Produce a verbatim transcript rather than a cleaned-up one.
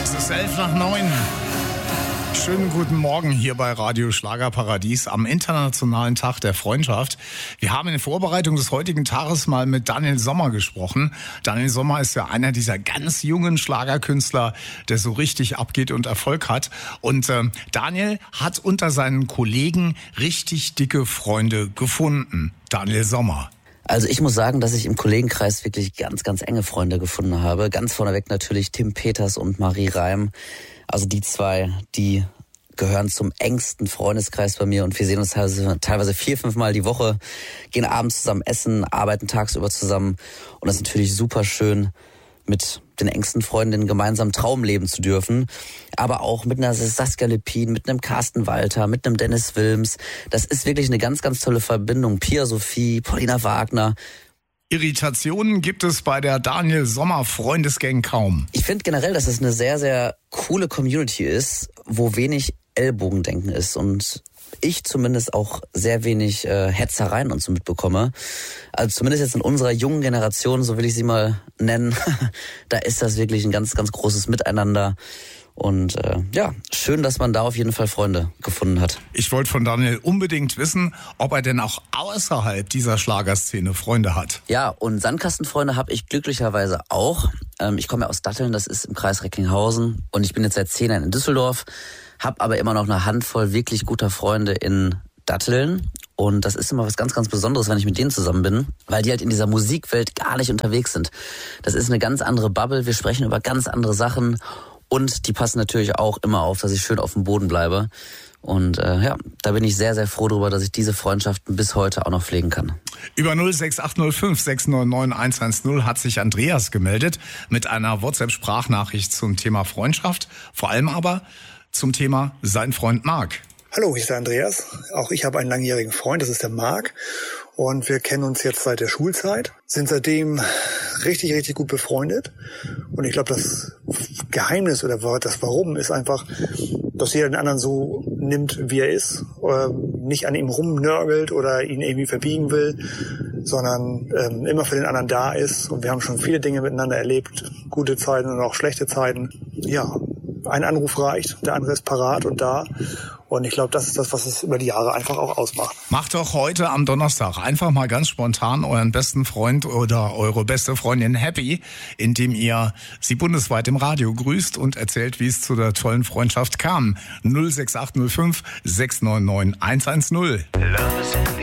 Es ist elf nach neun. Schönen guten Morgen hier bei Radio Schlagerparadies am Internationalen Tag der Freundschaft. Wir haben in Vorbereitung des heutigen Tages mal mit Daniel Sommer gesprochen. Daniel Sommer ist ja einer dieser ganz jungen Schlagerkünstler, der so richtig abgeht und Erfolg hat. Und äh, Daniel hat unter seinen Kollegen richtig dicke Freunde gefunden. Daniel Sommer. Also ich muss sagen, dass ich im Kollegenkreis wirklich ganz, ganz enge Freunde gefunden habe. Ganz vorneweg natürlich Tim Peters und Marie Reim. Also die zwei, die gehören zum engsten Freundeskreis bei mir und wir sehen uns teilweise, teilweise vier, fünf Mal die Woche, gehen abends zusammen essen, arbeiten tagsüber zusammen und das ist natürlich super schön, mit den engsten Freundinnen gemeinsam Traum leben zu dürfen. Aber auch mit einer Saskia Lepin, mit einem Carsten Walter, mit einem Dennis Wilms. Das ist wirklich eine ganz, ganz tolle Verbindung. Pia Sophie, Paulina Wagner. Irritationen gibt es bei der Daniel Sommer Freundesgang kaum. Ich finde generell, dass es eine sehr, sehr coole Community ist, wo wenig Ellbogendenken ist und ich zumindest auch sehr wenig äh, Hetzereien und so mitbekomme. Also zumindest jetzt in unserer jungen Generation, so will ich sie mal nennen, da ist das wirklich ein ganz, ganz großes Miteinander. Und äh, ja, schön, dass man da auf jeden Fall Freunde gefunden hat. Ich wollte von Daniel unbedingt wissen, ob er denn auch außerhalb dieser Schlagerszene Freunde hat. Ja, und Sandkastenfreunde habe ich glücklicherweise auch. Ähm, ich komme ja aus Datteln, das ist im Kreis Recklinghausen. Und ich bin jetzt seit zehn Jahren in Düsseldorf, habe aber immer noch eine Handvoll wirklich guter Freunde in Datteln. Und das ist immer was ganz, ganz Besonderes, wenn ich mit denen zusammen bin, weil die halt in dieser Musikwelt gar nicht unterwegs sind. Das ist eine ganz andere Bubble, wir sprechen über ganz andere Sachen. Und die passen natürlich auch immer auf, dass ich schön auf dem Boden bleibe. Und äh, ja, da bin ich sehr, sehr froh darüber, dass ich diese Freundschaften bis heute auch noch pflegen kann. Über null sechs acht null fünf sechs neun neun eins eins null hat sich Andreas gemeldet mit einer WhatsApp-Sprachnachricht zum Thema Freundschaft, vor allem aber zum Thema sein Freund Marc. Hallo, ich bin Andreas. Auch ich habe einen langjährigen Freund, das ist der Marc. Und wir kennen uns jetzt seit der Schulzeit, sind seitdem richtig, richtig gut befreundet. Und ich glaube, das Geheimnis oder das Warum ist einfach, dass jeder den anderen so nimmt, wie er ist, nicht an ihm rumnörgelt oder ihn irgendwie verbiegen will, sondern ähm, immer für den anderen da ist. Und wir haben schon viele Dinge miteinander erlebt, gute Zeiten und auch schlechte Zeiten. Ja, ein Anruf reicht, der andere ist parat und da. Und ich glaube, das ist das, was es über die Jahre einfach auch ausmacht. Macht doch heute am Donnerstag einfach mal ganz spontan euren besten Freund oder eure beste Freundin happy, indem ihr sie bundesweit im Radio grüßt und erzählt, wie es zu der tollen Freundschaft kam. null sechs acht null fünf sechs neun neun eins eins null.